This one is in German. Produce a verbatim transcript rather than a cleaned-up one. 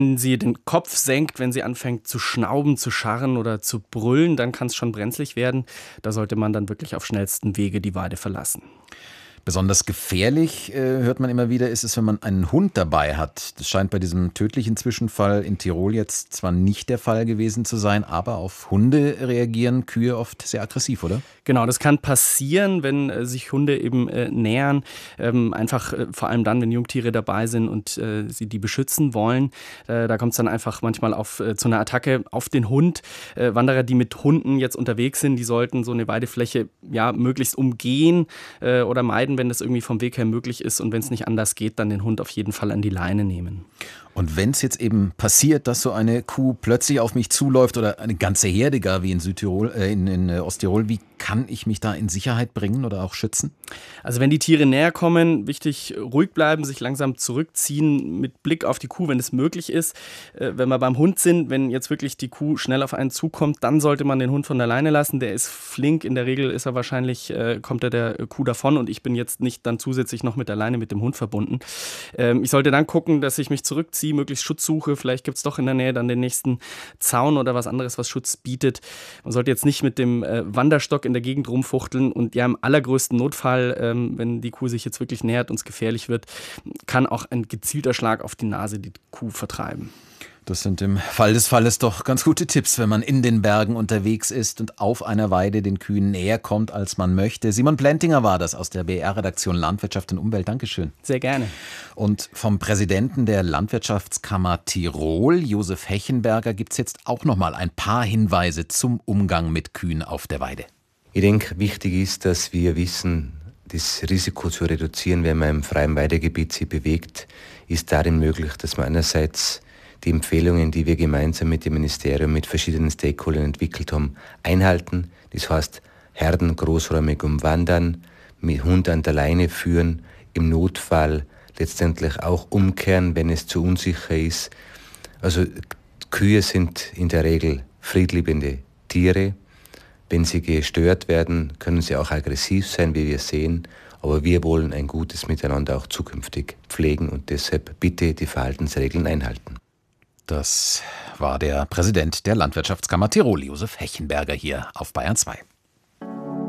Wenn sie den Kopf senkt, wenn sie anfängt zu schnauben, zu scharren oder zu brüllen, dann kann es schon brenzlig werden. Da sollte man dann wirklich auf schnellstem Wege die Weide verlassen. Besonders gefährlich, äh, hört man immer wieder, ist es, wenn man einen Hund dabei hat. Das scheint bei diesem tödlichen Zwischenfall in Tirol jetzt zwar nicht der Fall gewesen zu sein, aber auf Hunde reagieren Kühe oft sehr aggressiv, oder? Genau, das kann passieren, wenn äh, sich Hunde eben äh, nähern. Ähm, einfach äh, vor allem dann, wenn Jungtiere dabei sind und äh, sie die beschützen wollen. Äh, da kommt es dann einfach manchmal auf, äh, zu einer Attacke auf den Hund. Äh, Wanderer, die mit Hunden jetzt unterwegs sind, die sollten so eine Weidefläche ja möglichst umgehen äh, oder meiden, wenn das irgendwie vom Weg her möglich ist. Und wenn es nicht anders geht, dann den Hund auf jeden Fall an die Leine nehmen. Und wenn es jetzt eben passiert, dass so eine Kuh plötzlich auf mich zuläuft oder eine ganze Herde gar wie in Südtirol, äh, in, in Osttirol, wie kann ich mich da in Sicherheit bringen oder auch schützen? Also wenn die Tiere näher kommen, wichtig ruhig bleiben, sich langsam zurückziehen mit Blick auf die Kuh, wenn es möglich ist. Äh, wenn wir beim Hund sind, wenn jetzt wirklich die Kuh schnell auf einen zukommt, dann sollte man den Hund von der Leine lassen. Der ist flink, in der Regel ist er wahrscheinlich, äh, kommt er der Kuh davon und ich bin jetzt nicht dann zusätzlich noch mit der Leine mit dem Hund verbunden. Ähm, ich sollte dann gucken, dass ich mich zurückziehe, möglichst Schutz suche. Vielleicht gibt es doch in der Nähe dann den nächsten Zaun oder was anderes, was Schutz bietet. Man sollte jetzt nicht mit dem äh, Wanderstock in der Gegend rumfuchteln und ja im allergrößten Notfall, ähm, wenn die Kuh sich jetzt wirklich nähert und es gefährlich wird, kann auch ein gezielter Schlag auf die Nase die Kuh vertreiben. Das sind im Fall des Falles doch ganz gute Tipps, wenn man in den Bergen unterwegs ist und auf einer Weide den Kühen näher kommt, als man möchte. Simon Plentinger war das aus der B R-Redaktion Landwirtschaft und Umwelt. Dankeschön. Sehr gerne. Und vom Präsidenten der Landwirtschaftskammer Tirol, Josef Hechenberger, gibt es jetzt auch noch mal ein paar Hinweise zum Umgang mit Kühen auf der Weide. Ich denke, wichtig ist, dass wir wissen, das Risiko zu reduzieren, wenn man im freien Weidegebiet sich bewegt, ist darin möglich, dass man einerseits die Empfehlungen, die wir gemeinsam mit dem Ministerium, mit verschiedenen Stakeholdern entwickelt haben, einhalten. Das heißt, Herden großräumig umwandern, mit Hund an der Leine führen, im Notfall letztendlich auch umkehren, wenn es zu unsicher ist. Also Kühe sind in der Regel friedliebende Tiere. Wenn sie gestört werden, können sie auch aggressiv sein, wie wir sehen. Aber wir wollen ein gutes Miteinander auch zukünftig pflegen und deshalb bitte die Verhaltensregeln einhalten. Das war der Präsident der Landwirtschaftskammer Tirol, Josef Hechenberger, hier auf Bayern zwei.